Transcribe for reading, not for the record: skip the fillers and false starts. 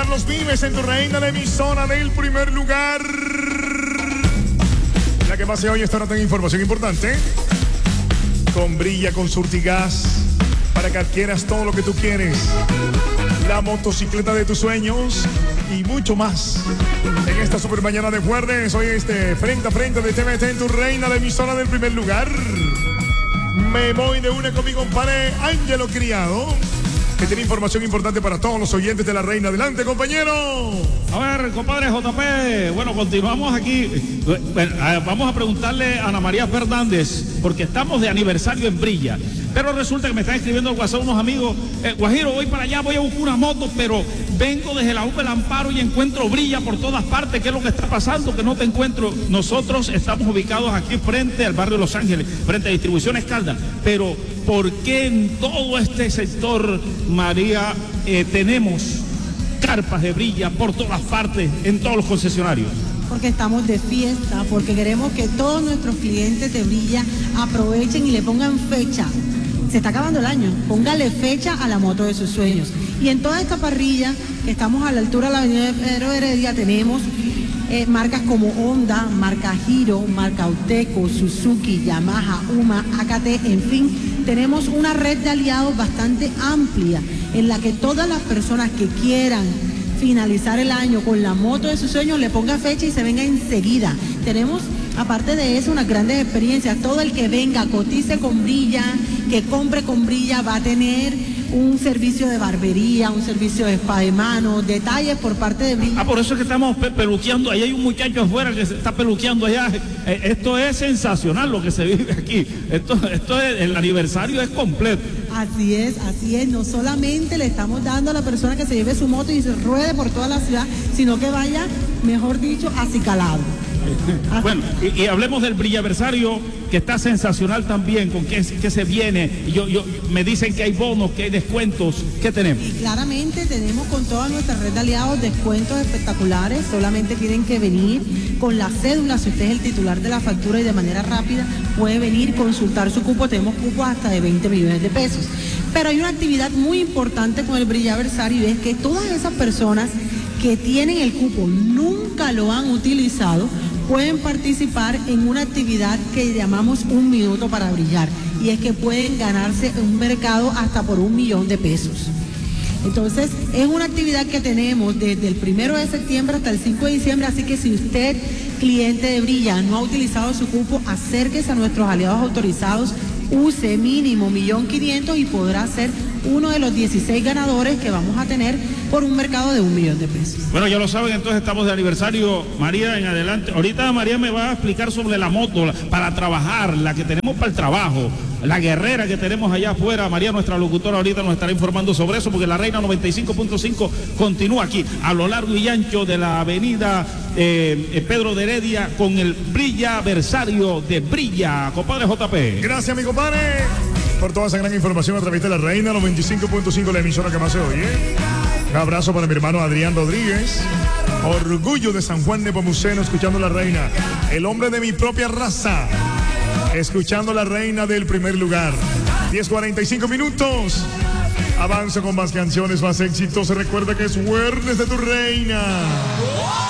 Carlos Vives en tu reina, la emisora del primer lugar. La que más se oye esta hora, tengo información importante. Con Brilla, con Surtigas, para que adquieras todo lo que tú quieres. La motocicleta de tus sueños y mucho más. En esta super mañana de jueves, hoy frente a frente de TVT en tu reina, la emisora del primer lugar. Me voy de una con mi compadre Ángelo Criado, que tiene información importante para todos los oyentes de la reina. Adelante, compañero. A ver, compadre JP, bueno, continuamos aquí. Vamos a preguntarle a Ana María Fernández, porque estamos de aniversario en Brilla. Pero resulta que me están escribiendo al WhatsApp unos amigos, Guajiro, voy para allá, voy a buscar una moto, pero vengo desde la UP El Amparo y encuentro Brilla por todas partes. ¿Qué es lo que está pasando? Que no te encuentro. Nosotros estamos ubicados aquí frente al barrio Los Ángeles, frente a Distribuciones Caldas. Pero, ¿por qué en todo este sector, María, tenemos carpas de Brilla por todas partes, en todos los concesionarios? Porque estamos de fiesta, porque queremos que todos nuestros clientes de Brilla aprovechen y le pongan fecha. Se está acabando el año, póngale fecha a la moto de sus sueños. Y en toda esta parrilla, que estamos a la altura de la avenida de Pedro Heredia, tenemos marcas como Honda, marca Giro, marca Auteco, Suzuki, Yamaha, UMA, AKT, en fin, tenemos una red de aliados bastante amplia en la que todas las personas que quieran finalizar el año con la moto de sus sueños le ponga fecha y se venga enseguida. Tenemos, aparte de eso, unas grandes experiencias. Todo el que venga, cotice con Brilla, que compre con Brilla, va a tener un servicio de barbería, un servicio de spa de manos, detalles por parte de Brilla. Por eso es que estamos peluqueando. Ahí hay un muchacho afuera que se está peluqueando allá. Esto es sensacional lo que se vive aquí. Esto es, el aniversario es completo. Así es. No solamente le estamos dando a la persona que se lleve su moto y se ruede por toda la ciudad, sino que vaya, mejor dicho, acicalado. Bueno, y hablemos del Brillaversario, que está sensacional también, con qué se viene. Me dicen que hay bonos, que hay descuentos. ¿Qué tenemos? Y claramente tenemos con toda nuestra red de aliados descuentos espectaculares. Solamente tienen que venir con la cédula. Si usted es el titular de la factura y de manera rápida puede venir, consultar su cupo. Tenemos cupos hasta de 20 millones de pesos. Pero hay una actividad muy importante con el Brillaversario, y es que todas esas personas que tienen el cupo, nunca lo han utilizado, pueden participar en una actividad que llamamos 1 minuto para brillar, y es que pueden ganarse un mercado hasta por 1 millón de pesos. Entonces, es una actividad que tenemos desde el 1 de septiembre hasta el 5 de diciembre, así que si usted, cliente de Brilla, no ha utilizado su cupo, acérquese a nuestros aliados autorizados, use mínimo 1.500.000 y podrá ser uno de los 16 ganadores que vamos a tener por un mercado de 1 millón de pesos. Bueno, ya lo saben, entonces estamos de aniversario. María, en adelante. Ahorita María me va a explicar sobre la moto para trabajar, la que tenemos para el trabajo, la guerrera que tenemos allá afuera. María, nuestra locutora, ahorita nos estará informando sobre eso, porque la Reina 95.5 continúa aquí, a lo largo y ancho de la avenida Pedro de Heredia, con el Brillaversario de Brilla. Compadre JP. Gracias, mi compadre, por toda esa gran información a través de la Reina 95.5, la emisora que más se oye. Un abrazo para mi hermano Adrián Rodríguez, orgullo de San Juan de Pomuceno, escuchando la Reina. El hombre de mi propia raza, escuchando la Reina del primer lugar. 10:45 minutos. Avanzo con más canciones, más éxitos. Recuerda que es Viernes de tu Reina.